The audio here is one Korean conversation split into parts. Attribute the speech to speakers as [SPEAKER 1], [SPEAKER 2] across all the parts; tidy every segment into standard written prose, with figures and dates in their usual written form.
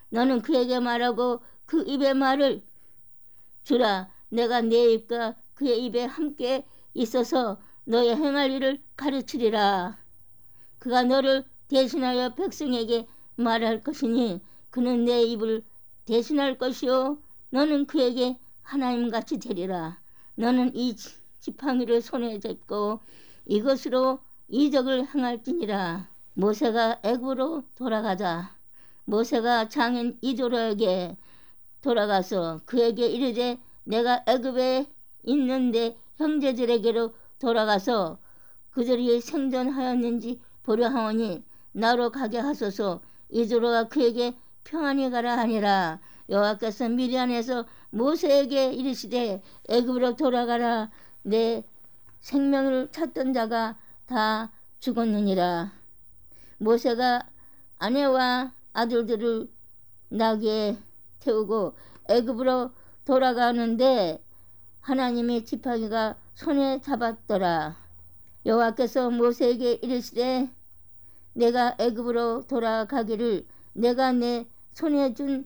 [SPEAKER 1] 너는 그에게 말하고 그 입의 말을 주라. 내가 내 입과 그의 입에 함께 있어서 너의 행할 일을 가르치리라. 그가 너를 대신하여 백성에게 말할 것이니 그는 내 입을 대신할 것이요 너는 그에게 하나님같이 되리라. 너는 이 지팡이를 손에 잡고 이것으로 이적을 행할지니라. 모세가 애굽으로 돌아가자. 모세가 장인 이도로에게 돌아가서 그에게 이르되 내가 애굽에 있는데 형제들에게로 돌아가서 그들이 생존하였는지 보려 하오니 나로 가게 하소서. 이도로가 그에게 평안히 가라 하니라. 여호와께서 미디안에서 모세에게 이르시되 애굽으로 돌아가라. 내 생명을 찾던 자가 다 죽었느니라. 모세가 아내와 아들들을 나귀에 태우고 애굽으로 돌아가는데 하나님의 지팡이가 손에 잡았더라. 여호와께서 모세에게 이르시되 내가 애굽으로 돌아가기를 내가 내 손에 준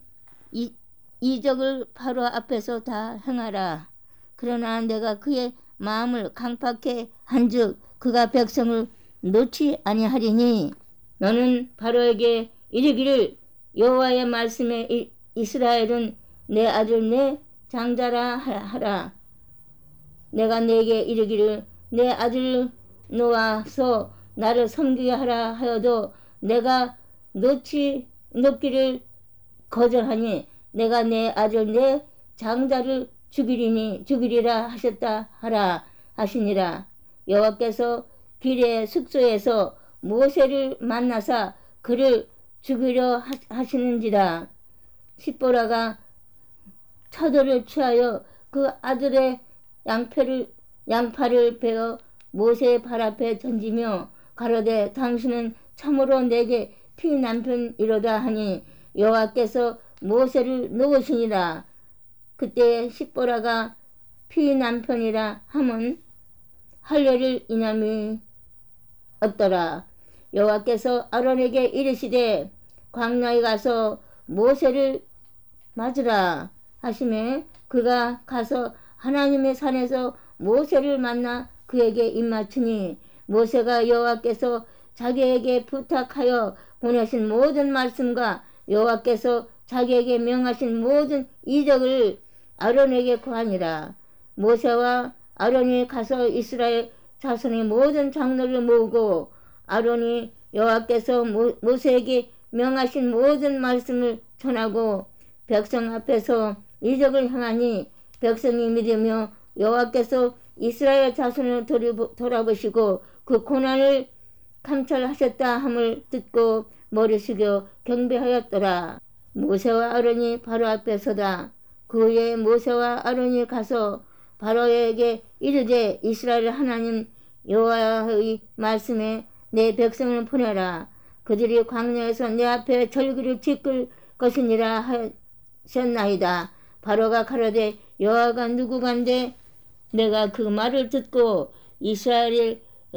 [SPEAKER 1] 이적을 바로 앞에서 다 행하라. 그러나 내가 그의 마음을 강팍해 한즉 그가 백성을 놓지 아니하리니 너는 바로에게 이르기를 여호와의 말씀에 이스라엘은 내 아들 내 장자라 하라. 내가 내게 이르기를 내 아들 놓아서 나를 섬기게 하라 하여도 내가 놓기를 거절하니 내가 내 아들 내 장자를 죽이리라 하셨다 하라 하시니라. 여호와께서 길의 숙소에서 모세를 만나사 그를 죽이려 하시는지라. 십보라가 차도를 취하여 그 아들의 양팔을 베어 모세의 발 앞에 던지며 가로되 당신은 참으로 내게 피난편이로다 하니 여호와께서 모세를 놓으시니라. 그때 십보라가 피난편이라 함은 할례를 인함이 없더라. 여호와께서 아론에게 이르시되 광야에 가서 모세를 맞으라 하시매 그가 가서 하나님의 산에서 모세를 만나 그에게 입맞추니 모세가 여호와께서 자기에게 부탁하여 보내신 모든 말씀과 여호와께서 자기에게 명하신 모든 이적을 아론에게 고하니라. 모세와 아론이 가서 이스라엘 자손의 모든 장로를 모으고 아론이 여호와께서 모세에게 명하신 모든 말씀을 전하고 백성 앞에서 이적을 행하니 백성이 믿으며 여호와께서 이스라엘 자손을 돌아보시고 그 고난을 감찰하셨다 함을 듣고 머리 숙여 경배하였더라. 모세와 아론이 바로 앞에 서다. 그 후에 모세와 아론이 가서 바로에게 이르되 이스라엘 하나님 여호와의 말씀에 내 백성을 보내라. 그들이 광야에서 내 앞에 절기를 지킬 것이니라 하셨나이다. 바로가 가로되 여호와가 누구간데 내가 그 말을 듣고 이스라엘을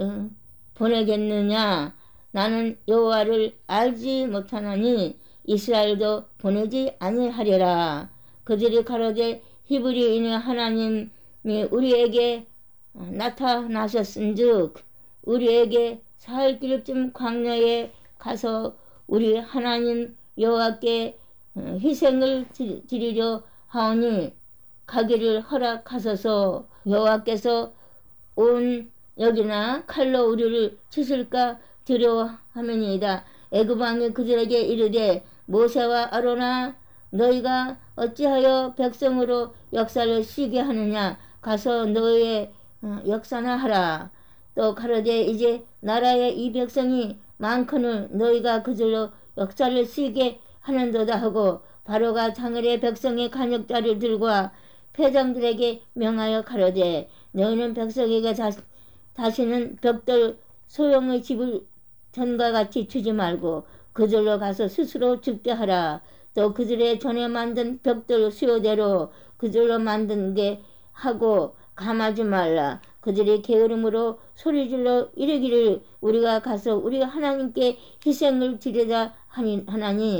[SPEAKER 1] 보내겠느냐. 나는 여호와를 알지 못하나니 이스라엘도 보내지 아니하리라. 그들이 가로되 히브리인의 하나님이 우리에게 나타나셨은즉 우리에게 사흘 길쯤 광야에 가서 우리 하나님 여호와께 희생을 드리려 하오니 가기를 허락하소서. 여호와께서 온 여기나 칼로 우리를 치실까 두려워하면이다. 애굽 왕이 그들에게 이르되 모세와 아론아 너희가 어찌하여 백성으로 역사를 쉬게 하느냐. 가서 너의 역사나 하라. 또 가로되 이제 나라의 이 백성이 많거늘 너희가 그들로 역사를 쉬게 하는도다 하고 바로가 당일의 백성의 간역자를 들과 패장들에게 명하여 가로되 너희는 백성에게 다시는 벽돌 소형의 집을 전과 같이 주지 말고 그들로 가서 스스로 죽게 하라. 또 그들의 전에 만든 벽돌 수요대로 그들로 만든 게 하고 감하지 말라. 그들이 게으름으로 소리질러 이르기를 우리가 가서 우리 하나님께 희생을 드리자 하나니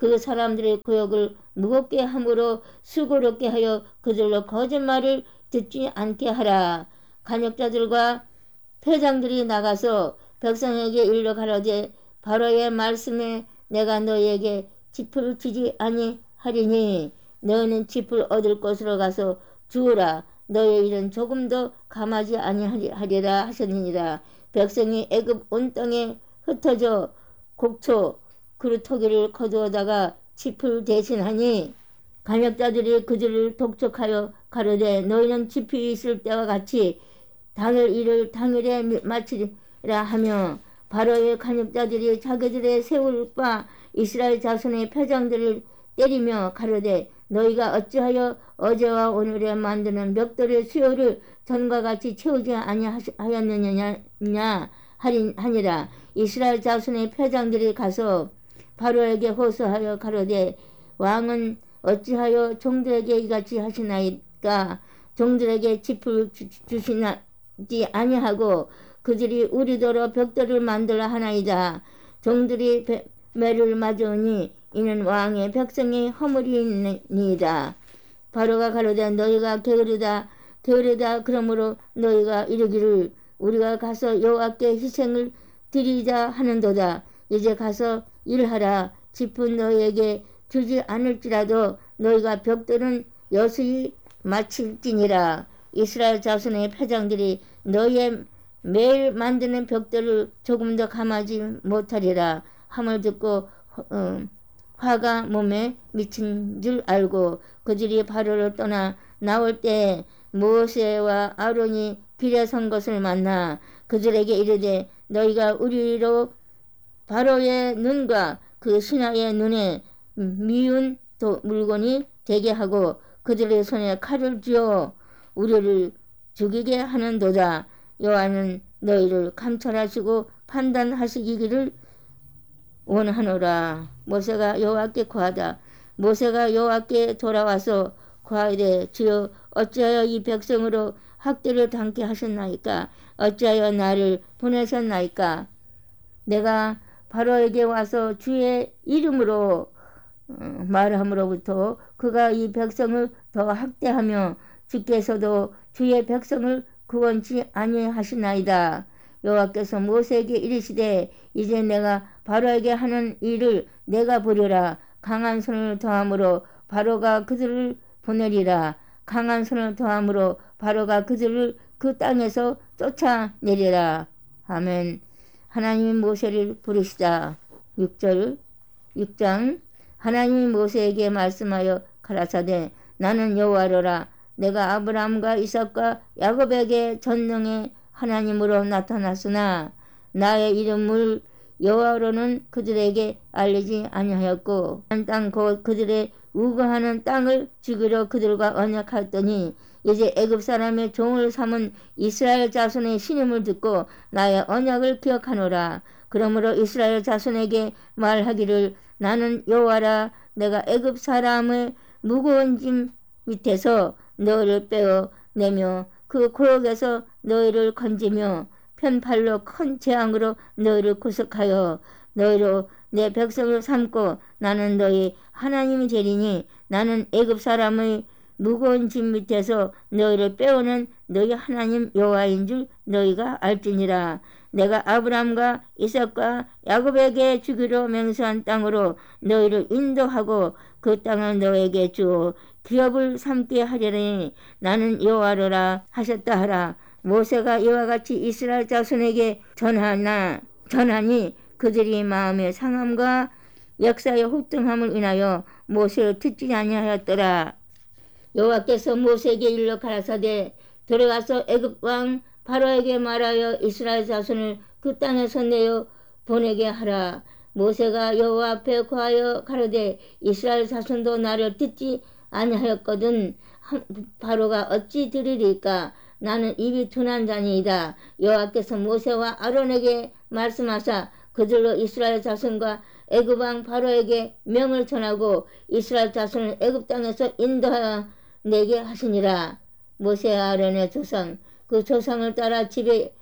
[SPEAKER 1] 그 사람들의 구역을 무겁게 함으로 수고롭게 하여 그들로 거짓말을 듣지 않게 하라. 간역자들과 패장들이 나가서 백성에게 일러 가라되 바로의 말씀에 내가 너희에게 짚을 주지 아니하리니 너희는 짚을 얻을 곳으로 가서 주우라. 너희 일은 조금도 감하지 아니하리라 하셨느니라. 백성이 애굽 온 땅에 흩어져 곡초 그루터기를 거두어다가 짚을 대신하니 간역자들이 그들을 독촉하여 가로되 너희는 짚이 있을 때와 같이 당일 일을 당일에 마치리라 하며 바로의 간역자들이 자기들의 세울과 이스라엘 자손의 패장들을 때리며 가로되 너희가 어찌하여 어제와 오늘에 만드는 멱돌의 수요를 전과 같이 채우지 아니하였느냐 하니라. 이스라엘 자손의 패장들이 가서 바로에게 호소하여 가로되 왕은 어찌하여 종들에게 이같이 하시나이까. 종들에게 짚을 주시지 아니하고 그들이 우리더러 벽돌을 만들어 하나이다. 종들이 매를 맞으니 이는 왕의 백성의 허물이니이다. 바로가 가로되 너희가 게으르다 그러므로 너희가 이르기를 우리가 가서 여호와께 희생을 드리자 하는도다. 이제 가서 일하라. 짚은 너희에게 주지 않을지라도 너희가 벽돌은 여수히 마칠지니라. 이스라엘 자손의 패장들이 너희의 매일 만드는 벽돌을 조금 더 감하지 못하리라 함을 듣고 화가 몸에 미친 줄 알고 그들이 바로를 떠나 나올 때 모세와 아론이 길에 선 것을 만나 그들에게 이르되 너희가 우리로 바로의 눈과 그 신하의 눈에 미운 물건이 되게 하고 그들의 손에 칼을 쥐어 우리를 죽이게 하는도다. 여호와는 너희를 감찰하시고 판단하시기를 원하노라. 모세가 여호와께 고하다. 모세가 여호와께 돌아와서 고하되 주여 어찌하여 이 백성으로 학대를 당케 하셨나이까. 어찌하여 나를 보내셨나이까. 내가 바로에게 와서 주의 이름으로 말함으로부터 그가 이 백성을 더 학대하며 주께서도 주의 백성을 구원치 아니하시나이다. 여호와께서 모세에게 이르시되 이제 내가 바로에게 하는 일을 내가 보리라. 강한 손을 더함으로 바로가 그들을 보내리라. 강한 손을 더함으로 바로가 그들을 그 땅에서 쫓아내리라. 아멘. 하나님이 모세를 부르시다. 6장 하나님이 모세에게 말씀하여 가라사대 나는 여호와로라. 내가 아브라함과 이삭과 야곱에게 전능의 하나님으로 나타났으나 나의 이름을 여호와로는 그들에게 알리지 아니하였고 한 땅 곧 그들의 우거하는 땅을 주기로 그들과 언약하였더니 이제 애굽 사람의 종을 삼은 이스라엘 자손의 신임을 듣고 나의 언약을 기억하노라. 그러므로 이스라엘 자손에게 말하기를 나는 여호와라. 내가 애굽 사람의 무거운 짐 밑에서 너희를 빼어 내며 그 고역에서 너희를 건지며 편팔로 큰 재앙으로 너희를 구속하여 너희로 내 백성을 삼고 나는 너희 하나님이 되리니 나는 애굽 사람의 무거운 짐 밑에서 너희를 빼오는 너희 하나님 여호와인 줄 너희가 알지니라. 내가 아브라함과 이삭과 야곱에게 주기로 맹세한 땅으로 너희를 인도하고 그 땅을 너에게 주어 기업을 삼게 하려니 나는 여호와로라 하셨다 하라. 모세가 이와 같이 이스라엘 자손에게 전하니 그들이 마음의 상함과 역사의 혹등함을 인하여 모세를 듣지 아니하였더라. 여호와께서 모세에게 일러 가라사대 들어가서 애굽 왕 바로에게 말하여 이스라엘 자손을 그 땅에서 내어 보내게 하라. 모세가 여호와 앞에 고하여 가로되 이스라엘 자손도 나를 듣지 아니하였거든 바로가 어찌 들으리까. 나는 입이 둔한 자니이다. 여호와께서 모세와 아론에게 말씀하사 그들로 이스라엘 자손과 애굽 왕 바로에게 명을 전하고 이스라엘 자손을 애굽 땅에서 인도하여 내게 하시니라. 모세와 아론의 조상 그 조상을 따라 집의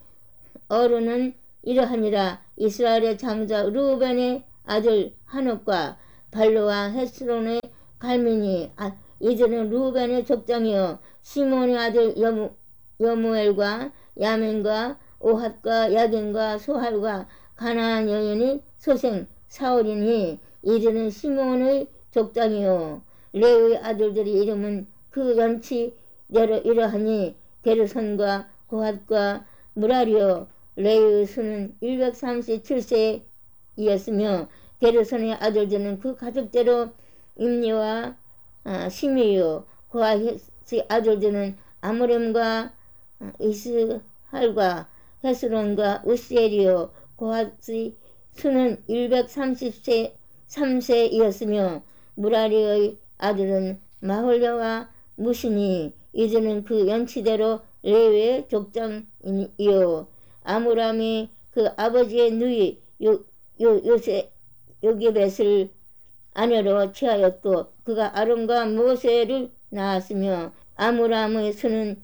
[SPEAKER 1] 어른은 이러하니라. 이스라엘의 장자 르우벤의 아들 한옥과 발로와 헤스론의 갈미니 이들은 루벤의 족장이요 시몬의 아들 여무엘과 야민과 오핫과 야긴과 소할과 가나안 여인이 소생 사울이니 이들은 시몬의 족장이요 레위의 아들들의 이름은 그 연치대로 이러하니 게르손과 고핫과 무라리요 레위의 수는 137세이었으며 게르손의 아들들은 그 가족대로 임리와 시미요 고핫의 아들들은 아므렘과 이스할과 헤스론과 우시엘이요 고핫의 수는 133세이었으며 무라리의 아들은 마홀려와 무시니 이들은 그 연치대로 레위의 족장이요 아므람이 그 아버지의 누이 요게벳을 아내로 취하였고 그가 아론과 모세를 낳았으며 아므람의 수는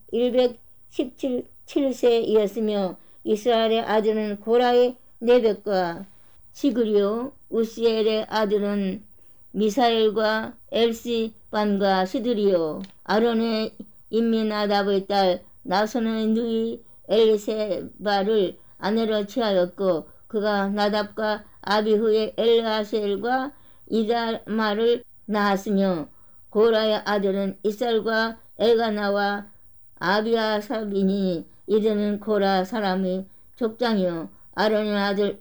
[SPEAKER 1] 117세이었으며 이스라엘의 아들은 고라의 네벡과 시그리요 우시엘의 아들은 미사엘과 엘시반과 스드리요 아론의 임미나답의 딸 나손의 누이 엘세바를 아내로 취하였고 그가 나답과 아비후의 엘하셀과 이다마를 낳았으며 고라의 아들은 이살과 엘가나와 아비아삽이니 이들은 고라 사람의 족장이요 아론의 아들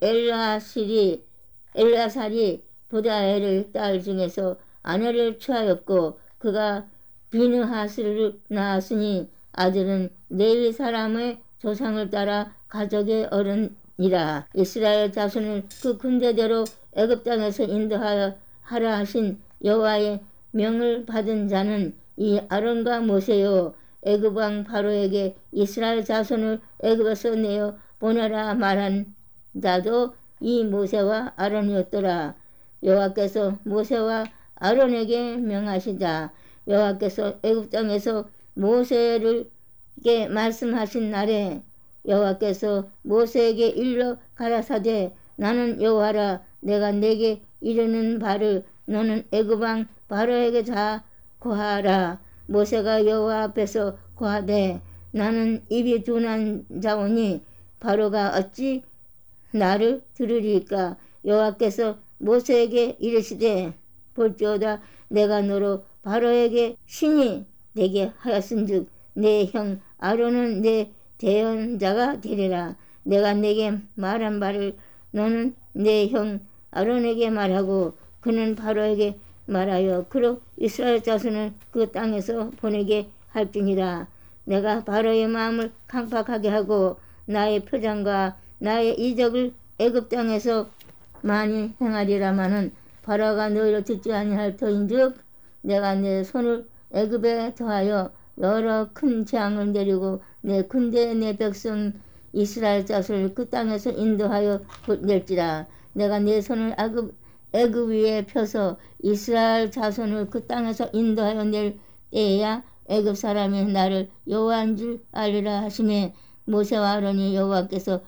[SPEAKER 1] 엘라살이 부다엘의 딸 중에서 아내를 취하였고 그가 비느하스를 낳았으니 아들은 레위 사람의 조상을 따라 가족의 어른이라 이스라엘 자손을 그 군대대로 애굽 땅에서 인도하여 하라 하신 여호와의 명을 받은 자는 이 아론과 모세요 애굽 왕 바로에게 이스라엘 자손을 애굽에서 내어 보내라 말한 자도 이 모세와 아론이었더라. 여호와께서 모세와 아론에게 명하시자 여호와께서 애굽 땅에서 모세에게 말씀하신 날에 여호와께서 모세에게 일러 가라사대 나는 여호와라 내가 내게 이르는 바를 너는 애굽 왕 바로에게 다 고하라. 모세가 여호와 앞에서 고하되 나는 입이 둔한 자오니 바로가 어찌 나를 들으리까. 여호와께서 모세에게 이르시되 볼지어다 내가 너로 바로에게 신이 되게 하였은즉 내 형 아론은 내 대언자가 되리라. 내가 내게 말한 바를 너는 내 형 아론에게 말하고 그는 바로에게 말하여 그로 이스라엘 자손을 그 땅에서 보내게 할지니라. 내가 바로의 마음을 강팍하게 하고 나의 표장과 나의 이적을 애굽 땅에서 많이 행하리라마는 바로가 너희를 듣지 아니할 터인즉 내가 내 손을 애굽에 더하여 여러 큰 재앙을 내리고 내 군대 내 백성 이스라엘 자손을 그 땅에서 인도하여 낼지라. 내가 내 손을 애굽 위에 펴서 이스라엘 자손을 그 땅에서 인도하여 낼 때에야 애굽 사람이 나를 여호와인 줄 알리라 하시매 모세와 아론이 여호와께서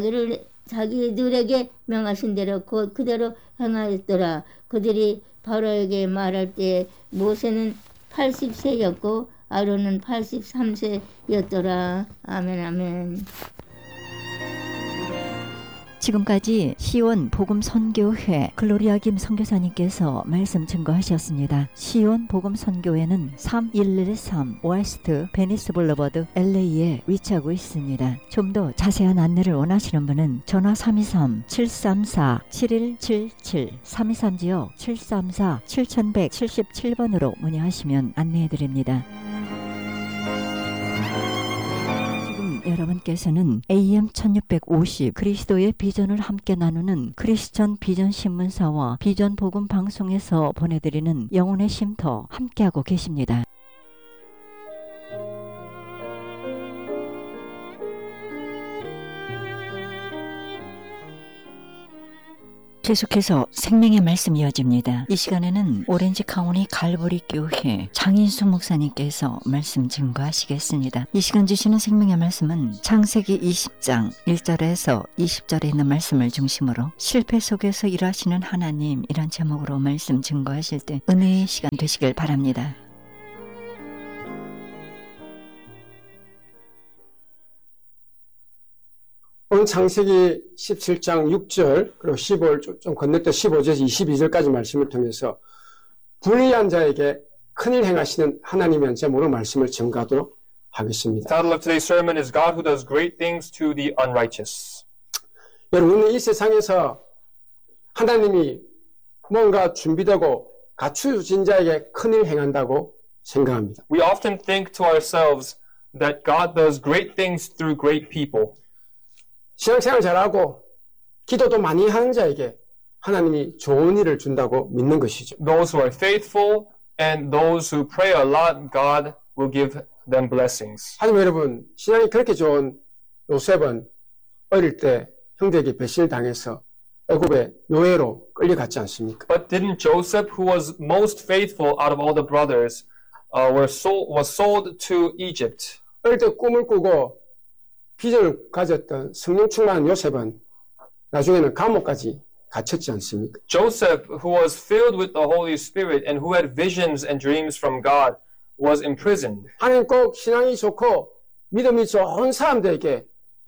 [SPEAKER 1] 자기들에게 명하신 대로 곧 그대로 행하였더라. 그들이 바로에게 말할 때 모세는 80세였고 아론은 83세였더라. 아멘 아멘.
[SPEAKER 2] 지금까지 시온 복음 선교회 글로리아 김 선교사님께서 말씀 증거하셨습니다. 시온 복음 선교회는 3113 웨스트 베니스 블러버드 LA에 위치하고 있습니다. 좀 더 자세한 안내를 원하시는 분은 전화 323-734-7177 323지역 734-7177번으로 문의하시면 안내해드립니다. 여러분께서는 AM 1650 그리스도의 비전을 함께 나누는 크리스천 비전 신문사와 비전 복음 방송에서 보내드리는 영혼의 쉼터 함께하고 계십니다. 계속해서 생명의 말씀이 이어집니다. 이 시간에는 오렌지 카운티 갈보리 교회 장인수 목사님께서 말씀 증거하시겠습니다. 이 시간 주시는 생명의 말씀은 창세기 20장 1절에서 20절에 있는 말씀을 중심으로 실패 속에서 일하시는 하나님이란 제목으로 말씀 증거하실 때 은혜의 시간 되시길 바랍니다.
[SPEAKER 3] 오늘 창세기 17장 6절 그리고 15절 좀 건너뛰어 15절에서 22절까지 말씀을 통해서 불의한 자에게 큰일 행하시는 하나님의 제목으로 말씀을 증거하도록 하겠습니다.
[SPEAKER 4] The title of today's sermon is God who does great things to the unrighteous.
[SPEAKER 3] 여러분은 이 세상에서 하나님이 뭔가 준비되고 갖추어진 자에게 큰일 행한다고 생각합니다.
[SPEAKER 4] We often think to ourselves that God does great things through great people.
[SPEAKER 3] 신앙생활 잘하고 기도도 많이 하는 자에게 하나님이 좋은 일을 준다고 믿는 것이죠.
[SPEAKER 4] Those who are faithful and those who pray a lot, God will give them blessings.
[SPEAKER 3] 하지만 여러분, 신앙이 그렇게 좋은 요셉은 어릴 때 형제에게 배신을 당해서 애굽의 노예로 끌려갔지 않습니까?
[SPEAKER 4] But didn't Joseph, who was most faithful out of all the brothers, was sold to Egypt?
[SPEAKER 3] 어릴 때 꿈을 꾸고 비전을 가졌던 성령 충만한 요셉은 나중에는 감옥까지 갇혔지 않습니까?
[SPEAKER 4] Joseph, who was filled with the Holy Spirit and who had visions and dreams from God, was imprisoned.
[SPEAKER 3] 하나님 꼭 신앙이 좋고 믿음이 좋은 사람들에게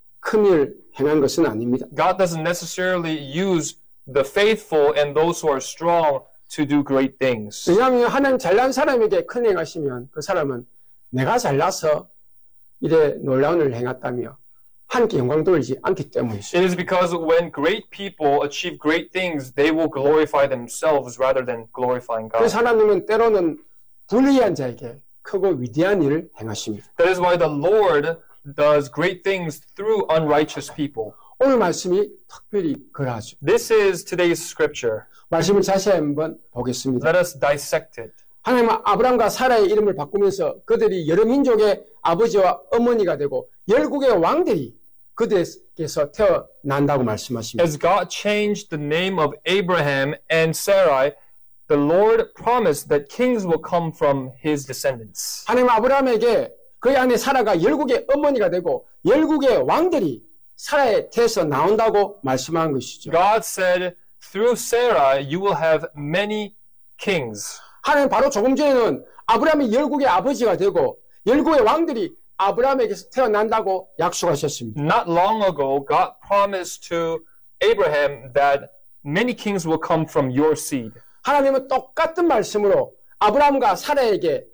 [SPEAKER 3] 큰일 행한 것은 아닙니다.
[SPEAKER 4] God doesn't necessarily use the faithful and those who are strong to do great things.
[SPEAKER 3] 왜냐하면 하나님 잘난 사람에게 큰 행하시면 그 사람은 내가 잘나서 이래 놀라운 일을 행했다며 하나님께 영광 돌리지 않기 때문이죠.
[SPEAKER 4] It is because when great people achieve great things, they will glorify themselves rather than glorifying God.
[SPEAKER 3] 그래서 하나님은 때로는 불의한 자에게 크고 위대한 일을 행하십니다.
[SPEAKER 4] That is why the Lord does great things through unrighteous people.
[SPEAKER 3] 오늘 말씀이 특별히 그러하죠.
[SPEAKER 4] This is today's scripture.
[SPEAKER 3] 말씀을 자세히 한번 보겠습니다.
[SPEAKER 4] Let us dissect it.
[SPEAKER 3] 하나님은 아브람과 사라의 이름을 바꾸면서 그들이 여러 민족의 아버지와 어머니가 되고 열국의 왕들이 그들에게서 태어난다고 말씀하십니다.
[SPEAKER 4] As God changed the name of Abraham and Sarai, the Lord promised that kings will come from his descendants.
[SPEAKER 3] 하나님 아브라함에게 그의 아내 사라가 열국의 어머니가 되고 열국의 왕들이 사라의 태에서 나온다고 말씀한 것이죠.
[SPEAKER 4] God said, through Sarah you will have many kings.
[SPEAKER 3] 하나님 바로 조금 전에는 아브라함이 열국의 아버지가 되고 열국의 왕들이 아브라함에게서 태어난다고 약속하셨습니다.
[SPEAKER 4] Not long ago, God promised to Abraham that many kings will come from your seed.
[SPEAKER 3] 하나님은 똑같은 말씀으로 아브라함과 사라에게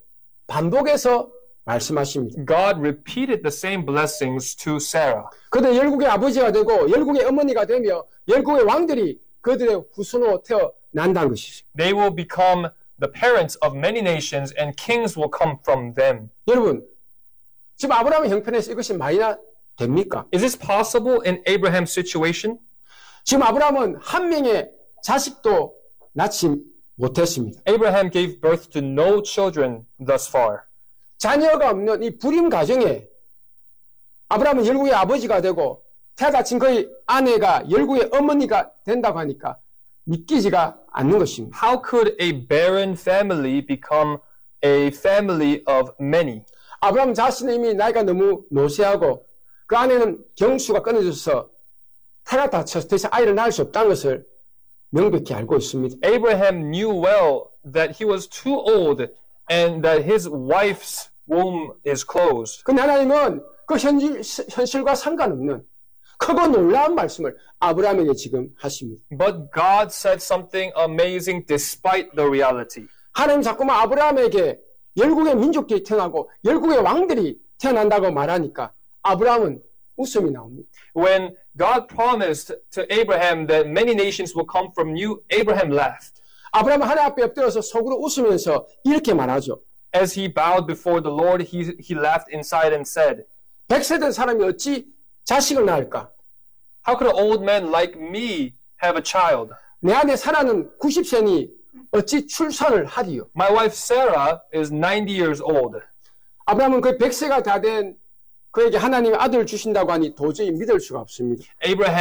[SPEAKER 3] 반복해서 말씀하십니다.
[SPEAKER 4] God repeated the same blessings to Sarah.
[SPEAKER 3] 그들 열국의 아버지가 되고 열국의 어머니가 되며 열국의 왕들이 그들의 후손으로 태어난다는 것이죠.
[SPEAKER 4] They will become the parents of many nations and kings will come from them.
[SPEAKER 3] 여러분, 지금 아브라함의 형편에서 이것이 말이나 됩니까?
[SPEAKER 4] Is this possible in Abraham's situation?
[SPEAKER 3] 지금 아브라함은 한 명의 자식도 낳지 못했습니다.
[SPEAKER 4] Abraham gave birth to no children thus far.
[SPEAKER 3] 자녀가 없는 이 불임 가정에 아브라함은 열국의 아버지가 되고 태어다친 그의 아내가 열국의 어머니가 된다고 하니까 믿기지가 않는 것입니다.
[SPEAKER 4] How could a barren family become a family of many?
[SPEAKER 3] 아브라함 자신은 이미 나이가 너무 노쇠하고 그 아내는 경수가 끊어져서 태가 다쳐서 더 이상 아이를 낳을 수 없다는 것을 명백히 알고 있습니다.
[SPEAKER 4] Abraham knew well that he was too old and that his wife's womb is closed.
[SPEAKER 3] 근데 하나님은 그 현실과 상관없는 크고 놀라운 말씀을 아브라함에게 지금 하십니다.
[SPEAKER 4] But God said something amazing despite the reality.
[SPEAKER 3] 하나님 자꾸만 아브라함에게 열국의 민족들이 태어나고 열국의 왕들이 태어난다고 말하니까 아브라함은 웃음이 나옵니다.
[SPEAKER 4] When God promised to Abraham that many nations will come from you, Abraham laughed.
[SPEAKER 3] 아브라함은 하나님 앞에 엎드려서 속으로 웃으면서 이렇게 말하죠.
[SPEAKER 4] As he bowed before the Lord, he laughed inside and said,
[SPEAKER 3] 100세 된 사람이 어찌 자식을 낳을까?
[SPEAKER 4] How could an old man like me have a child?
[SPEAKER 3] 내 아내 사라는 90세니 어찌 출산을 하리요?
[SPEAKER 4] My wife Sarah is 90 years old.
[SPEAKER 3] 아브라함은 그 100세가 다 된 그에게 하나님이 아들을 주신다고 하니 도저히 믿을 수가 없습니다.
[SPEAKER 4] Abraham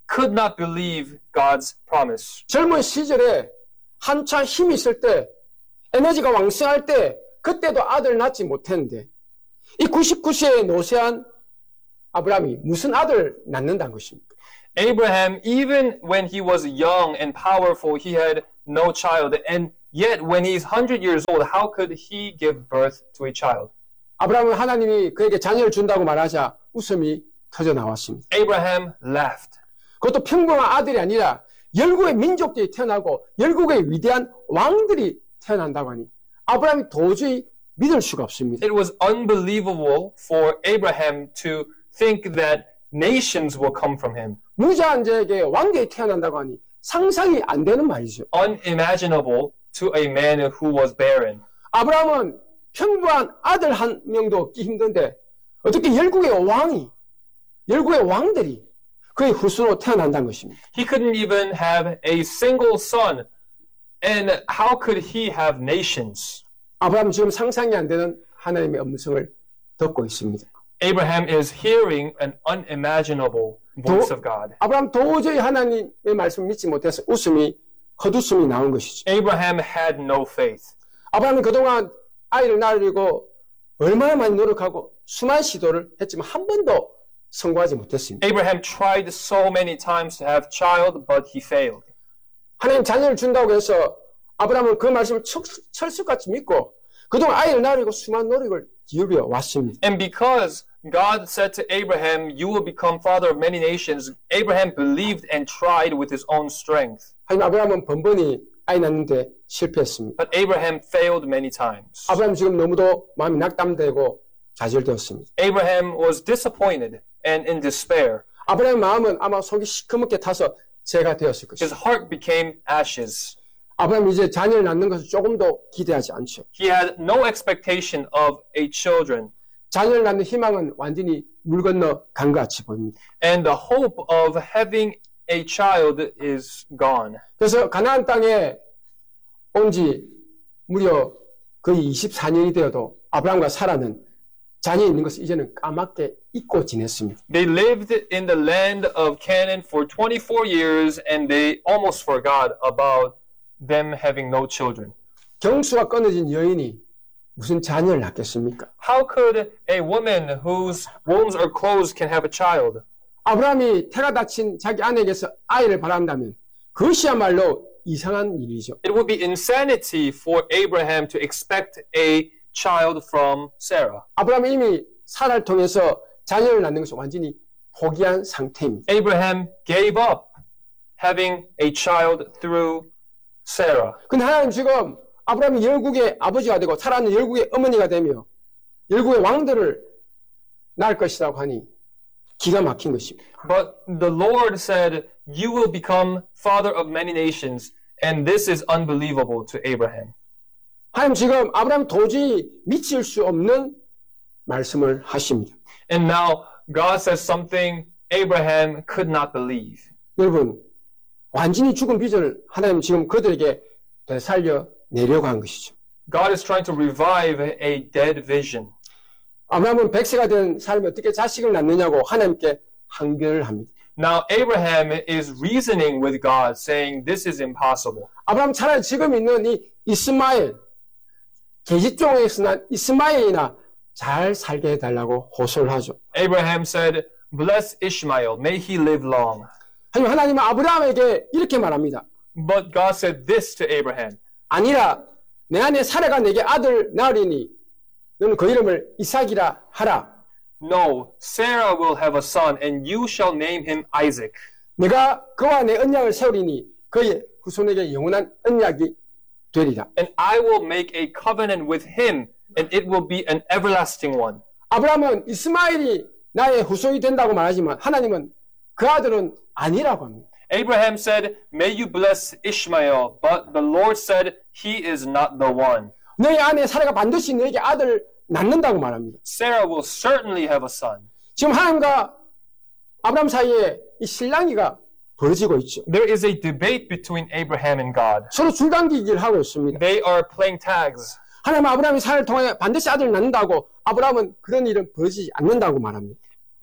[SPEAKER 4] could not believe God's promise.
[SPEAKER 3] 젊은 시절에 한참 힘이 있을 때, 에너지가 왕성할 때, 그때도 아들 낳지 못했는데, 이 99세의 노쇠한 아브라함이 무슨 아들 낳는다는 것입니까?
[SPEAKER 4] Abraham, even when he was young and powerful, he had no child. And yet, when he's 100 years old, how could he give birth to a child?
[SPEAKER 3] 아브라함은 하나님이 그에게 자녀를 준다고 말하자 웃음이 터져 나왔습니다.
[SPEAKER 4] Abraham laughed.
[SPEAKER 3] 그것도 평범한 아들이 아니라 열국의 민족들이 태어나고 열국의 위대한 왕들이 태어난다고 하니 아브라함이 도저히 믿을 수가 없습니다.
[SPEAKER 4] It was unbelievable for Abraham to think that nations will come from him.
[SPEAKER 3] 무자한 자에게 왕들이 태어난다고 하니 상상이 안 되는 말이죠.
[SPEAKER 4] Unimaginable to a man who was barren.
[SPEAKER 3] 아브라함은 평범한 아들 한 명도 얻기 힘든데 어떻게 열국의 왕들이 그의 후손으로 태어난다는 것입니다.
[SPEAKER 4] He couldn't even have a single son. And how could he have nations?
[SPEAKER 3] 아브라함은 지금 상상이 안 되는 하나님의 음성을 듣고 있습니다.
[SPEAKER 4] Abraham is hearing an unimaginable voice of God.
[SPEAKER 3] 아브라함 도저히 하나님의 말씀을 믿지 못해서 헛웃음이 나온 것이죠.
[SPEAKER 4] Abraham had no faith.
[SPEAKER 3] 아브라함이 그동안 아이를 낳으려고 얼마나 많이 노력하고 수많은 시도를 했지만 한 번도 성공하지 못했습니다.
[SPEAKER 4] Abraham tried so many times to have child, but he failed.
[SPEAKER 3] 하나님 자녀를 준다고 해서 아브라함은 그 말씀을 철석같이 믿고 그동안 아이를 낳으려고 수많은 노력을 기울여 왔습니다.
[SPEAKER 4] And because God said to Abraham, you will become father of many nations, Abraham believed and tried with his own strength.
[SPEAKER 3] 하지만 아브라함은 번번이 아이 낳는데 실패했습니다.
[SPEAKER 4] But Abraham failed many times.
[SPEAKER 3] 아브라함 지금 너무도 마음이 낙담되고 좌절되었습니다.
[SPEAKER 4] Abraham was disappointed and in despair.
[SPEAKER 3] 아브라함의 마음은 아마 속이 시커멓게 타서 재가 되었을
[SPEAKER 4] His
[SPEAKER 3] 것입니다.
[SPEAKER 4] heart became ashes.
[SPEAKER 3] 아브라함이 이제 자녀를 낳는 것을 조금도 기대하지 않죠.
[SPEAKER 4] He had no expectation of a children.
[SPEAKER 3] 자녀를 낳는 희망은 완전히 물 건너 간 것 같이 보입니다.
[SPEAKER 4] And the hope of having a child is gone.
[SPEAKER 3] 그래서 가나안 땅에 온 지 무려 거의 24년이 되어도 아브라함과 사라는 자녀 있는 것을 이제는 까맣게 잊고 지냈습니다.
[SPEAKER 4] They lived in the land of Canaan for 24 years and they almost forgot about them having no children.
[SPEAKER 3] 경수가 끊어진 여인이 무슨 자녀를 낳겠습니까?
[SPEAKER 4] How could a woman whose wombs are closed can have a child?
[SPEAKER 3] 아브라함이 태가 다친 자기 아내에게서 아이를 바란다면 그것이야말로 이상한 일이죠.
[SPEAKER 4] It would be insanity for Abraham to expect a child from Sarah.
[SPEAKER 3] 아브라함이 이미 사라를 통해서 자녀를 낳는 것을 완전히 포기한 상태입니다.
[SPEAKER 4] Abraham gave up having a child through Sarah.
[SPEAKER 3] 근데 하나님 지금 아브라함이 열국의 아버지가 되고 사라는 열국의 어머니가 되며 열국의 왕들을 낳을 것이라고 하니 기가 막힌 것입니다.
[SPEAKER 4] But the Lord said, you will become father of many nations, and this is unbelievable to Abraham.
[SPEAKER 3] 하나님 지금 아브라함이 도저히 미칠 수 없는 말씀을 하십니다.
[SPEAKER 4] And now God says something Abraham could not believe.
[SPEAKER 3] 여러분, 완전히 죽은 비전을 하나님 지금 그들에게 되살려 내려고 한 것이죠.
[SPEAKER 4] God is trying to revive a dead vision.
[SPEAKER 3] 아브라함은 100세가 된 사람이 어떻게 자식을 낳느냐고 하나님께 항변을 합니다.
[SPEAKER 4] Now Abraham is reasoning with God, saying this is impossible.
[SPEAKER 3] 아브라함 차라리 지금 있는 이 이스마엘, 계집종에서 난 이스마엘이나 잘 살게 해달라고 호소를 하죠.
[SPEAKER 4] Abraham said, bless Ishmael, may he live long.
[SPEAKER 3] 하나님은 아브라함에게 이렇게 말합니다.
[SPEAKER 4] But God said this to Abraham.
[SPEAKER 3] 아니라 내 아내 사라가 내게 아들 낳으리니 너는 그 이름을 이삭이라 하라.
[SPEAKER 4] No, Sarah will have a son, and you shall name him Isaac.
[SPEAKER 3] 내가 그와 내 언약을 세우리니 그의 후손에게 영원한 언약이 되리라.
[SPEAKER 4] And I will make a covenant with him, and it will be an everlasting one.
[SPEAKER 3] 아브라함은 이스마엘이 나의 후손이 된다고 말하지만 하나님은 그 아들은 아니라고 합니다.
[SPEAKER 4] Abraham said, may you bless Ishmael, but the Lord said, he is not the one.
[SPEAKER 3] 너의 아내 사라가 반드시 너에게 아들을 낳는다고 말합니다.
[SPEAKER 4] Sarah will certainly have a son.
[SPEAKER 3] 지금 하나님과 아브라함 사이에 이 실랑이가 벌어지고 있죠.
[SPEAKER 4] There is a debate between Abraham and God.
[SPEAKER 3] 서로 줄당기기를 하고 있습니다.
[SPEAKER 4] They are playing tags.
[SPEAKER 3] 하나님은 아브라함이 사라를 통해 반드시 아들을 낳는다고 아브라함은 그런 일은 벌어지지 않는다고 말합니다.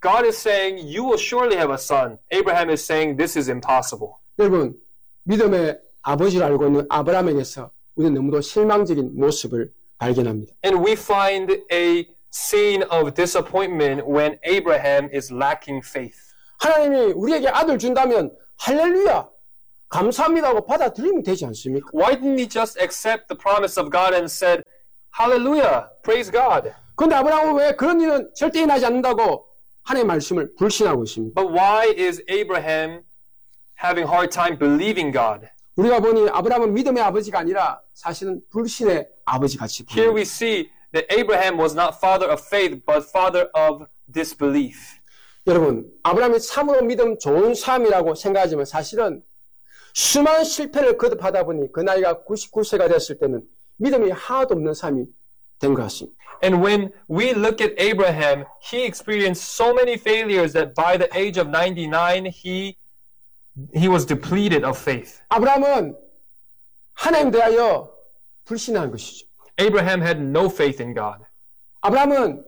[SPEAKER 4] God is saying, you will surely have a son. Abraham is saying, this is impossible.
[SPEAKER 3] 여러분, 믿음의 아버지를 알고 있는 아브라함에게서 우리는 너무도 실망적인 모습을 발견합니다.
[SPEAKER 4] And we find a scene of disappointment when Abraham is lacking faith.
[SPEAKER 3] 하나님이 우리에게 아들 준다면 할렐루야, 감사합니다고 받아들이면 되지 않습니까?
[SPEAKER 4] Why didn't he just accept the promise of God and said, hallelujah, praise God?
[SPEAKER 3] 그런데 아브라함은 왜 그런 일은 절대 일어나지 않는다고 하나님의 말씀을 불신하고 있습니다.
[SPEAKER 4] But why is Abraham having hard time believing God?
[SPEAKER 3] 우리가 보니 아브라함은 믿음의 아버지가 아니라 사실은 불신의 아버지 같이
[SPEAKER 4] Here
[SPEAKER 3] 보입니다.
[SPEAKER 4] we see that Abraham was not father of faith, but father of disbelief.
[SPEAKER 3] 여러분, 아브라함이 참으로 믿음 좋은 삶이라고 생각하지만 사실은 수많은 실패를 거듭하다 보니 그 나이가 99세가 됐을 때는 믿음이 하나도 없는 삶이 된 것 같습니다.
[SPEAKER 4] And when we look at Abraham, he experienced so many failures that by the age of 99, he was depleted of faith.
[SPEAKER 3] 아브라함은 하나님 대하여 불신한 것이죠.
[SPEAKER 4] Abraham had no faith in God.
[SPEAKER 3] 아브라함은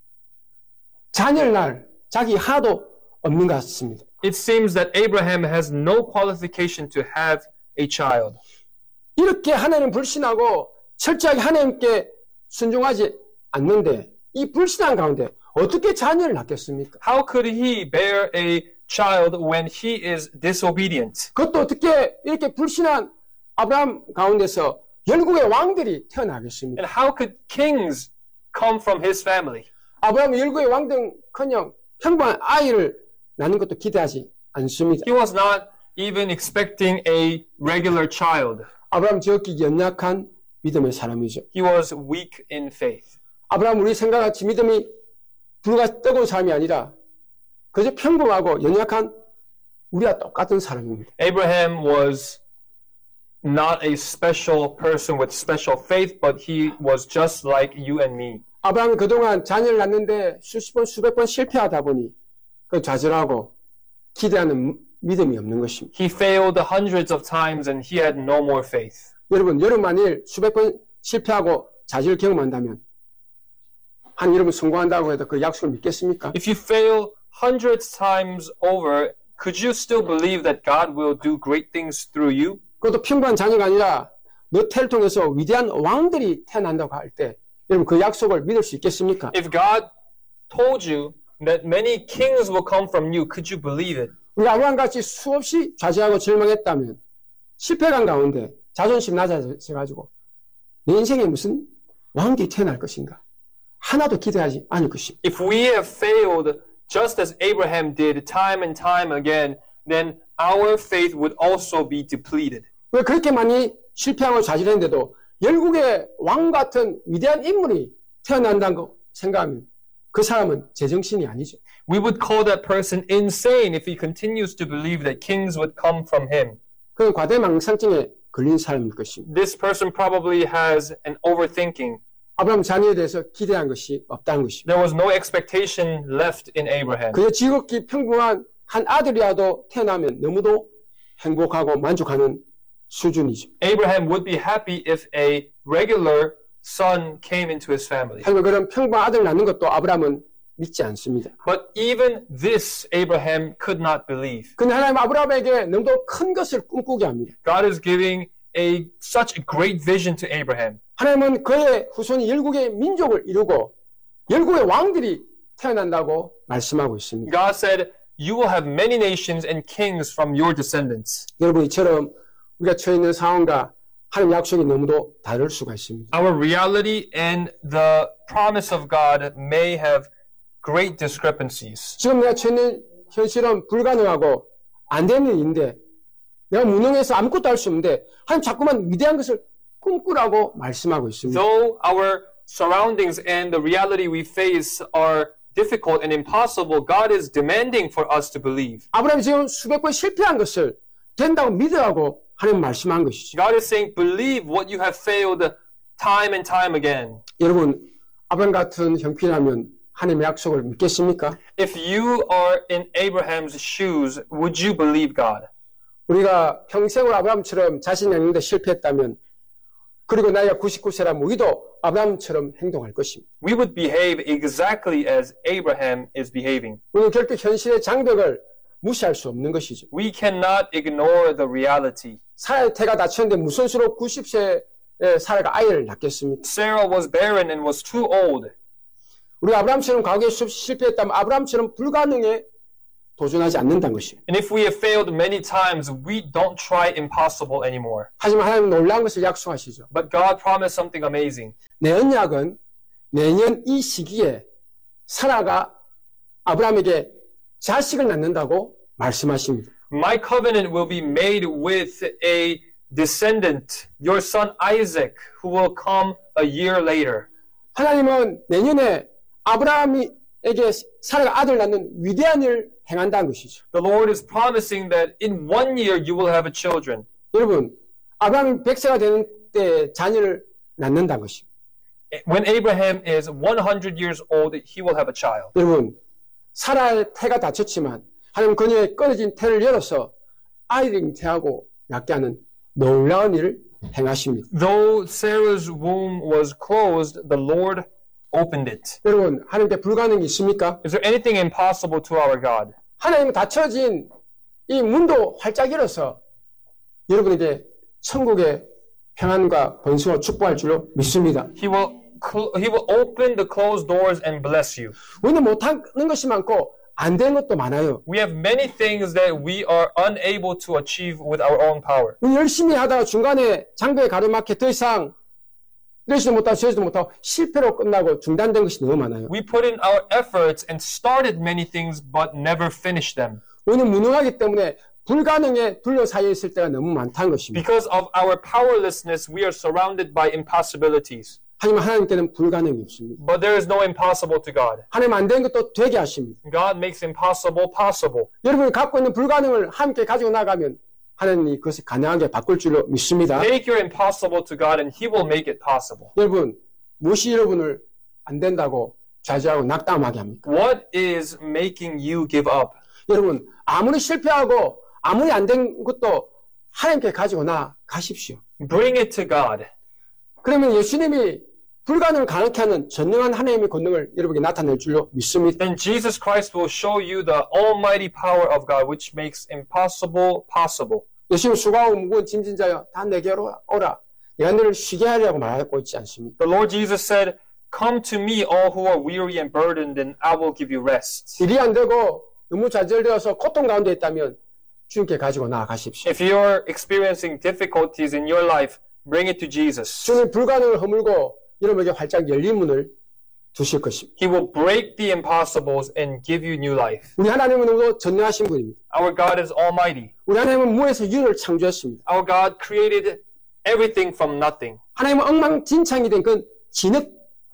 [SPEAKER 3] 자녀를 낳을 자기 하나도 없는 것 같습니다.
[SPEAKER 4] It seems that Abraham has no qualification to have a child.
[SPEAKER 3] 이렇게 하나님 불신하고 철저하게 하나님께 순종하지 않는데 이 불신한 가운데 어떻게 자녀를 낳겠습니까?
[SPEAKER 4] How could he bear a child when he is disobedient?
[SPEAKER 3] 그것도 어떻게 이렇게 불신한 아브라함 가운데서 열국의 왕들이 태어나겠습니까?
[SPEAKER 4] And how could kings come from his family?
[SPEAKER 3] 아브라함은 열국의 왕들은커녕 평범한 아이를 낳는 것도 기대하지 않습니다.
[SPEAKER 4] He was not even expecting a regular child.
[SPEAKER 3] 아브라함 지극히 연약한 믿음의 사람이죠.
[SPEAKER 4] He was weak in faith.
[SPEAKER 3] 아브라함 우리 생각같이 믿음이 불과 뜨거운 사람이 아니라 그저 평범하고 연약한 우리와 똑같은 사람입니다.
[SPEAKER 4] Abraham was not a special person with special faith, but he was just like you and me.
[SPEAKER 3] 아브라함이 그동안 자녀를 낳는데 수십 번, 수백 번 실패하다 보니 그 좌절하고 기대하는 믿음이 없는 것입니다.
[SPEAKER 4] He failed hundreds of times and he had no more faith.
[SPEAKER 3] 여러분, 여러분 만일 수백 번 실패하고 좌절을 경험한다면 한 여러분 성공한다고 해도 그 약속을 믿겠습니까?
[SPEAKER 4] If you fail hundreds times over, could you still believe that God will do great things through you?
[SPEAKER 3] 그것도 평범한 자녀가 아니라 너 태를 통해서 위대한 왕들이 태어난다고 할 때 여러분 그 약속을 믿을 수 있겠습니까?
[SPEAKER 4] If God told you that many kings will come from you, could you believe it?
[SPEAKER 3] 우리 아브라함 같이 수없이 좌절하고 절망했다면 실패감 가운데 자존심 낮아져가지고 내 인생에 무슨 왕들이 태어날 것인가? 하나도 기대하지 않을 것입니다.
[SPEAKER 4] If we have failed just as Abraham did time and time again, then our faith would also be depleted.
[SPEAKER 3] 왜 그렇게 많이 실패하고 좌절했는데도 열국의 왕 같은 위대한 인물이 태어난다는 거 생각하면 그 사람은 제정신이 아니죠.
[SPEAKER 4] We would call that person insane if he continues to believe that kings would come from him.
[SPEAKER 3] 그건 과대망상증에 걸린 사람일 것입니다.
[SPEAKER 4] This person probably has an overthinking.
[SPEAKER 3] 아브라함 자녀에 대해서 기대한 것이 없다는 것입니다.
[SPEAKER 4] There was no expectation left in Abraham.
[SPEAKER 3] 그저 지극히 평범한 한 아들이라도 태어나면 너무도 행복하고 만족하는 수준이죠.
[SPEAKER 4] Abraham would be happy if a regular son came into his family.
[SPEAKER 3] 하지만 그런 평범한 아들 낳는 것도 아브라함은 믿지 않습니다.
[SPEAKER 4] But even this Abraham could not believe.
[SPEAKER 3] 근데 하나님 아브라함에게 너무도 큰 것을 꿈꾸게 합니다.
[SPEAKER 4] God is giving such a great vision to Abraham.
[SPEAKER 3] 하나님은 그의 후손이 열국의 민족을 이루고 열국의 왕들이 태어난다고 말씀하고 있습니다.
[SPEAKER 4] God said, you will have many nations and kings from your descendants.
[SPEAKER 3] 여러분 이처럼 우리가 처해 있는 상황과 하나님 약속이 너무도 다를 수가 있습니다.
[SPEAKER 4] Our reality and the promise of God may have great discrepancies.
[SPEAKER 3] 지금 내가 처해 있는 현실은 불가능하고 안 되는 일인데 내가 무능해서 아무것도 할 수 없는데 하나님 자꾸만 위대한 것을 꿈꾸라고 말씀하고 있습니다.
[SPEAKER 4] Though our surroundings and the reality we face are difficult and impossible, God is demanding for us to believe.
[SPEAKER 3] 아브라함이 지금 수백 번 실패한 것을 된다고 믿으라고 하나님 말씀한 것이죠.
[SPEAKER 4] God is saying, believe what you have failed time and time again.
[SPEAKER 3] 여러분 아브라함 같은 형편이라면 하나님의 약속을 믿겠습니까?
[SPEAKER 4] If you are in Abraham's shoes, would you believe God?
[SPEAKER 3] 우리가 평생을 아브라함처럼 자신 있는데 실패했다면 그리고 나이가 99세라면 우리도 아브라함처럼 행동할 것입니다.
[SPEAKER 4] We would behave exactly as Abraham is behaving.
[SPEAKER 3] 우리는 결코 현실의 장벽을 무시할 수 없는 것이죠.
[SPEAKER 4] We cannot ignore the reality.
[SPEAKER 3] 사라의 태가 다쳤는데 무슨 수로 90세에 사라가 아이를 낳겠습니까?
[SPEAKER 4] Sarah was barren and was too old.
[SPEAKER 3] 우리 아브라함처럼 과거에 실패했다면 아브라함처럼 불가능에 도전하지 않는다는 것이에요.
[SPEAKER 4] And if we have failed many times, we don't try impossible anymore.
[SPEAKER 3] 하지만 하나님은 놀라운 것을 약속하시죠.
[SPEAKER 4] But God promised something amazing.
[SPEAKER 3] 내 언약은 내년 이 시기에 사라가 아브라함에게 자식을 낳는다고 말씀하십니다.
[SPEAKER 4] My covenant will be made with a descendant, your son Isaac, who will come a year later.
[SPEAKER 3] 하나님은 내년에 아브라함에게 사라가 아들 낳는 위대한 일을 행한다는 것이죠.
[SPEAKER 4] The Lord is promising that in 1 year you will have children.
[SPEAKER 3] 여러분, 아브라함이 100세가 되는 때 자녀를 낳는다는 것입니다.
[SPEAKER 4] When Abraham is 100 years old, he will have a child.
[SPEAKER 3] 여러분, 사라의 태가 다쳤지만 하나님 그녀의 끊어진 태를 열어서 아이를 잉태하고 낳게 하는 놀라운 일을 행하십니다.
[SPEAKER 4] Though Sarah's womb was closed, the Lord opened it.
[SPEAKER 3] 여러분, 하나님께 불가능이 있습니까?
[SPEAKER 4] Is there anything impossible to our God?
[SPEAKER 3] 하나님은 닫혀진 이 문도 활짝 열어서 여러분에게 천국의 평안과 번성을 축복할 줄로 믿습니다.
[SPEAKER 4] He will open the closed doors and bless you.
[SPEAKER 3] 우리는 못하는 것이 많고 안 된 것도 많아요.
[SPEAKER 4] We have many things that we are unable to achieve with our own power.
[SPEAKER 3] 우리 열심히 하다가 중간에 장벽에 가로막혀 더 이상 이러지도 못하고 저러지도 못하고 실패로 끝나고 중단된 것이 너무 많아요.
[SPEAKER 4] We put in our efforts and started many things but never finished them.
[SPEAKER 3] 우리는 무능하기 때문에 불가능에 둘러싸여 있을 때가 너무 많다는 것입니다.
[SPEAKER 4] Because of our powerlessness, we are surrounded by impossibilities.
[SPEAKER 3] 하지만 하나님께는 불가능이 없습니다.
[SPEAKER 4] But there is no impossible to God.
[SPEAKER 3] 하나님 안 된 것도 되게 하십니다.
[SPEAKER 4] God makes impossible possible.
[SPEAKER 3] 여러분이 갖고 있는 불가능을 함께 가지고 나가면 하나님이 그것을 가능하게 바꿀 줄로 믿습니다.
[SPEAKER 4] Take your impossible to God and He will make it possible.
[SPEAKER 3] 여러분, 무엇이 여러분을 안 된다고 좌절하고 낙담하게 합니까?
[SPEAKER 4] What is making you give up?
[SPEAKER 3] 여러분, 아무리 실패하고 아무리 안 된 것도 하나님께 가지고 나가십시오.
[SPEAKER 4] Bring it to God.
[SPEAKER 3] 그러면 예수님이 불가능을 가능케 하는 전능한 하나님의 권능을 여러분에게 나타낼 줄로 믿습니다.
[SPEAKER 4] Then Jesus Christ will show you the almighty power of God which makes impossible possible.
[SPEAKER 3] 예수님 수고하고 무거운 짐진 자여 다 내게로 오라. 내가 너를 쉬게 하려고 말하고 있지 않습니까?
[SPEAKER 4] The Lord Jesus said, "Come to me, all who are weary and burdened, and I will give you rest."
[SPEAKER 3] 일이 안 되고 너무 좌절되어서 고통 가운데 있다면 주님께 가지고 나아가십시오.
[SPEAKER 4] If you're experiencing difficulties in your life, bring it to Jesus.
[SPEAKER 3] 주님 불가능을 허물고 여러분에게 활짝 열린 문을 두실 것입니다.
[SPEAKER 4] He will break the impossibles and give you new life.
[SPEAKER 3] 우리 하나님은 너무 전능하신 분입니다.
[SPEAKER 4] Our God is almighty.
[SPEAKER 3] 우리 하나님은 무에서 유를 창조했습니다.
[SPEAKER 4] Our God created everything from nothing.
[SPEAKER 3] 하나님은 엉망진창이 된 그 진흙,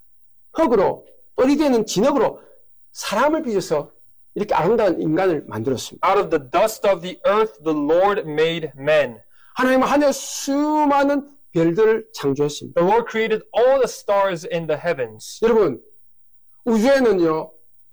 [SPEAKER 3] 흙으로 똘이 되는 진흙으로 사람을 빚어서 이렇게 아름다운 인간을 만들었습니다.
[SPEAKER 4] Out of the dust of the earth, the Lord made men.
[SPEAKER 3] 하나님은 하늘 수많은 별들을 창조했습니다.
[SPEAKER 4] The Lord created all the stars in the heavens.
[SPEAKER 3] 여러분, 우주에는요,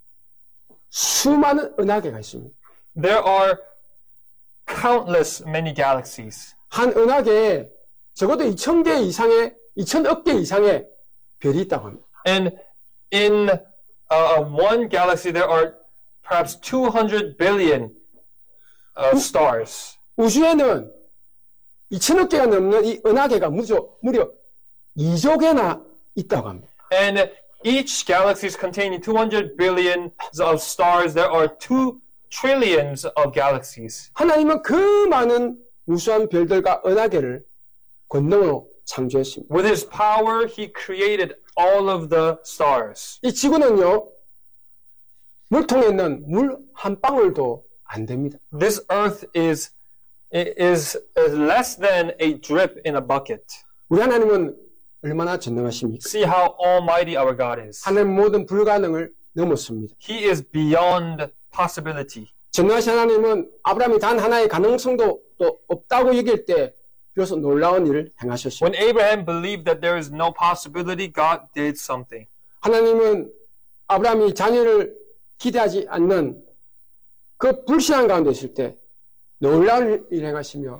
[SPEAKER 3] 수많은 은하계가 있습니다.
[SPEAKER 4] There are countless many galaxies.
[SPEAKER 3] 한 은하계에 적어도 2,000개 이상의, 2,000억 개 이상의 별이 있다고 합니다.
[SPEAKER 4] And in one galaxy, there are perhaps 200 billion stars.
[SPEAKER 3] 우주에는 2,000억 개가 넘는 이 은하계가 무려 2조 개나 있다고 합니다.
[SPEAKER 4] And each galaxy is containing 200 billion of stars. There are 2 trillions of galaxies.
[SPEAKER 3] 하나님은 그 많은 무수한 별들과 은하계를 권능으로 창조했습니다.
[SPEAKER 4] With His power, He created all of the stars.
[SPEAKER 3] 이 지구는요, 물통에 있는 물 한 방울도 안 됩니다.
[SPEAKER 4] This earth is less than a drip in a bucket.
[SPEAKER 3] 우리 하나님은 얼마나 전능하십니까?
[SPEAKER 4] See how almighty our God is.
[SPEAKER 3] 하나님 모든 불가능을 넘었습니다.
[SPEAKER 4] He is beyond possibility.
[SPEAKER 3] 전능하신 하나님은 아브라함이 단 하나의 가능성도 또 없다고 여길 때 비로소 놀라운 일을 행하셨습니다.
[SPEAKER 4] When Abraham believed that there is no possibility, God did something.
[SPEAKER 3] 하나님은 아브라함이 자녀를 기대하지 않는 그 불신앙 가운데 있을 때 놀라운 일을 행하시며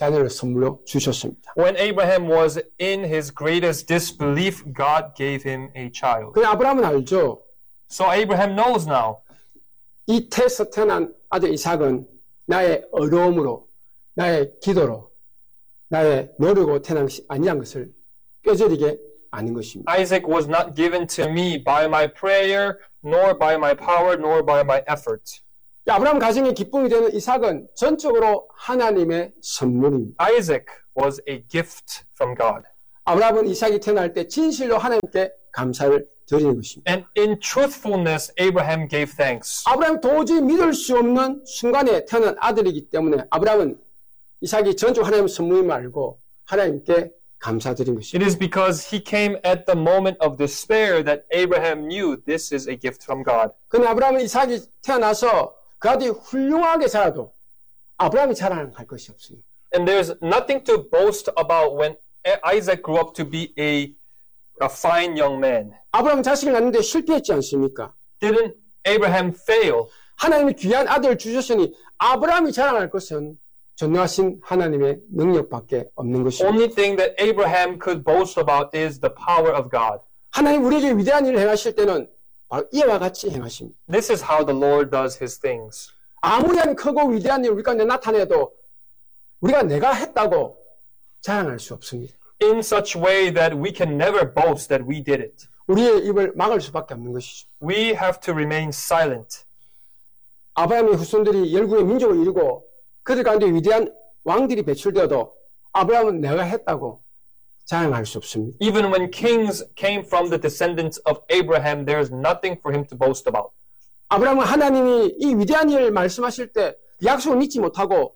[SPEAKER 3] 자녀를 선물로 주셨습니다.
[SPEAKER 4] When Abraham was in his greatest disbelief, God gave him a child.
[SPEAKER 3] 그래 아브라함은 알죠.
[SPEAKER 4] So Abraham knows now.
[SPEAKER 3] 이 태에서 태어난 아들 이삭은 나의 어려움으로, 나의 기도로, 나의 노력으로 태어난 것이 아니란 것을 뼈저리게 아는 것입니다.
[SPEAKER 4] Isaac was not given to me by my prayer, nor by my power, nor by my effort.
[SPEAKER 3] 아브라함 가정의 기쁨이 되는 이삭은 전적으로 하나님의 선물입니다.
[SPEAKER 4] Isaac was a gift from God.
[SPEAKER 3] 아브라함은 이삭이 태어날 때 진실로 하나님께 감사를 드리는 것입니다.
[SPEAKER 4] And in truthfulness, Abraham gave thanks.
[SPEAKER 3] 아브라함이 도저히 믿을 수 없는 순간에 태어난 아들이기 때문에 아브라함은 이삭이 전적으로 하나님의 선물임을 알고 하나님께 감사드린
[SPEAKER 4] It
[SPEAKER 3] 것입니다.
[SPEAKER 4] is because he came at the moment of despair that Abraham knew this is a gift from God.
[SPEAKER 3] 그런데 아브라함은 이삭이 태어나서 그 아들이 훌륭하게 자라도 아브라함이 자랑할 것이 없습니다.
[SPEAKER 4] And there's nothing to boast about when Isaac grew up to be a fine young man.
[SPEAKER 3] 아브라함은 자식을 낳는데 실패했지 않습니까?
[SPEAKER 4] Didn't Abraham fail?
[SPEAKER 3] 하나님이 귀한 아들을 주셨으니 아브라함이 자랑할 것은 전능하신 하나님의 능력밖에 없는 것입니다.
[SPEAKER 4] Only thing that Abraham could boast about is the power of God.
[SPEAKER 3] 하나님 우리에게 위대한 일을 행하실 때는 바로 이와 같이 행하십니다.
[SPEAKER 4] This is how the Lord does his things.
[SPEAKER 3] 아무리 크고 위대한 일을 우리 가운데 나타내도 우리가 내가 했다고 자랑할 수 없습니다.
[SPEAKER 4] In such way that we can never boast that we did it.
[SPEAKER 3] 우리의 입을 막을 수밖에 없는 것이죠.
[SPEAKER 4] We have to remain silent.
[SPEAKER 3] 아브라함의 후손들이 열국의 민족을 이루고 그들 가운데 위대한 왕들이 배출되어도 아브라함은 내가 했다고 자랑할 수 없습니다.
[SPEAKER 4] Even when kings came from the descendants of Abraham, there is nothing for him to boast about.
[SPEAKER 3] 아브라함은 하나님이 이 위대한 일을 말씀하실 때 약속을 믿지 못하고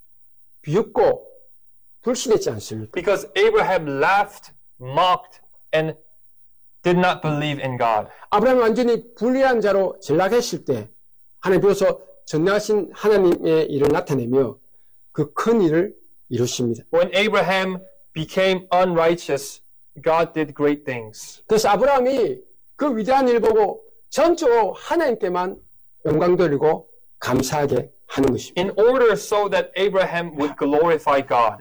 [SPEAKER 3] 비웃고 불신했지 않습니까?
[SPEAKER 4] Because Abraham laughed, mocked, and did not believe in God.
[SPEAKER 3] 아브라함이 완전히 불의한 자로 전락했을 때 하나님 비로소 전능하신 하나님의 일을 나타내며 그 큰 일을 이루십니다.
[SPEAKER 4] When Abraham became unrighteous, God did great things.
[SPEAKER 3] 그래서 아브라함이 그 위대한 일 보고 전적으로 하나님께만 영광 돌리고 감사하게 하는 것입니다.
[SPEAKER 4] In order so that Abraham would glorify God.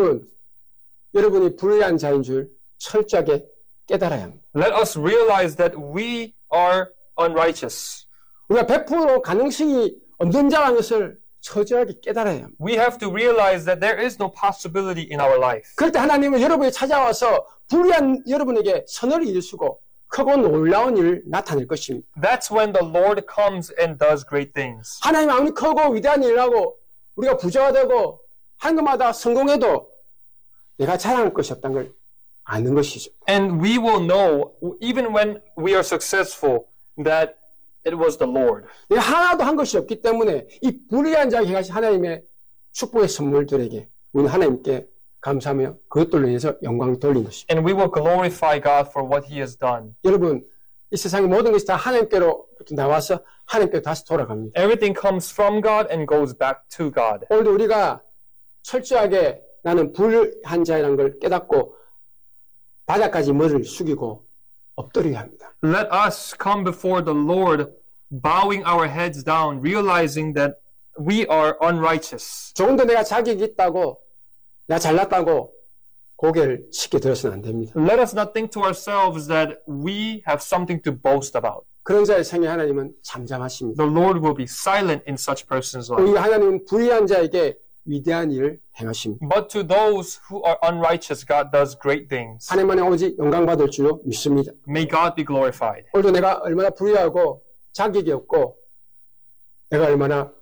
[SPEAKER 3] 여러분이 불의한 자인 줄 철저하게 깨달아야 합니다.
[SPEAKER 4] Let us realize that we are unrighteous.
[SPEAKER 3] 우리가 100% 가능성이 없는 자라는 것을 철저하게 깨달아야 합니다.
[SPEAKER 4] We have to realize that there is no possibility in our life.
[SPEAKER 3] 그럴 때 하나님은 여러분이 찾아와서 불의한 여러분에게 선을 이루시고 크고 놀라운 일을 나타낼 것입니다.
[SPEAKER 4] That's when the Lord comes and does great things.
[SPEAKER 3] 하나님 아무리 크고 위대한 일을 하고 우리가 부자가 되고 한 것마다 성공해도 내가 자랑할 것이 없다는 걸 아는 것이죠.
[SPEAKER 4] And we will know, even when we are successful, that it was the Lord.
[SPEAKER 3] 내가 하나도 한 것이 없기 때문에 이 불의한 자에게 행하신 하나님의 축복의 선물들에게 우리는 하나님께 감사하며 그것들로 인해서 영광을 돌린 것입니다.
[SPEAKER 4] And we will glorify God for what He has done.
[SPEAKER 3] 여러분, 이 세상의 모든 것이 다 하나님께로 나와서 하나님께로 다시 돌아갑니다.
[SPEAKER 4] Everything comes from God and goes back to God.
[SPEAKER 3] 오늘도 우리가 철저하게 나는 불의한 자라는 걸 깨닫고 바닥까지 머리를 숙이고 엎드려야 합니다.
[SPEAKER 4] Let us come before the Lord, bowing our heads down, realizing that we are unrighteous.
[SPEAKER 3] 조금 더 내가 자격이 있다고 내가 잘났다고 고개를 쉽게 들어서는 안 됩니다.
[SPEAKER 4] Let us not think to ourselves that we have something to boast about.
[SPEAKER 3] 그런 자의 생에 하나님은 잠잠하십니다.
[SPEAKER 4] The Lord will be silent in such person's life.
[SPEAKER 3] 우리 하나님은 불의한 자에게 위대한 일을 행하십니다.
[SPEAKER 4] But to those who are unrighteous, God does great things.
[SPEAKER 3] 하나님만이 오직 영광 받을 줄로 믿습니다.
[SPEAKER 4] May God be glorified.
[SPEAKER 3] 오늘도 내가 얼마나 불의하고 자격이 없고 내가 얼마나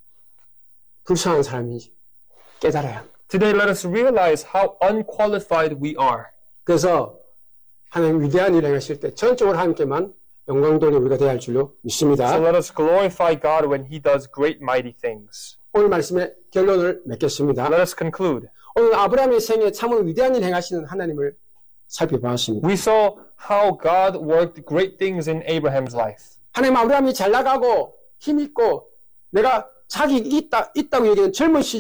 [SPEAKER 3] 불쌍한 사람인지 깨달아야 합니다.
[SPEAKER 4] Today, let us realize how unqualified we are.
[SPEAKER 3] 그래서 하나님 위대한 일을 행하실 때 전적으로 하나님께만 영광 돌리는 우리가 되어야 할 줄로 믿습니다.
[SPEAKER 4] So let us glorify God when He does great mighty things.
[SPEAKER 3] 오늘 말씀의 결론을 맺겠습니다.
[SPEAKER 4] Let us conclude.
[SPEAKER 3] 오늘 아브라함의 생에 참으로 위대한 일을 행하시는 하나님을 살펴보았습니다.
[SPEAKER 4] We saw how God worked great things in Abraham's life.
[SPEAKER 3] 하나님 아브라함이 잘 나가고 힘있고 내가 자격이 있다고 얘기하는 젊은 시절